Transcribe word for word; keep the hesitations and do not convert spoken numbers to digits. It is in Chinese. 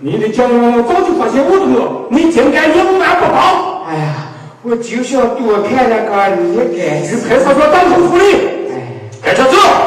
你的脚我早就发现我的了，你竟敢有难不报！ 哎呀，我就想多看那个你的感去派出所当头处理。 哎， 开车走。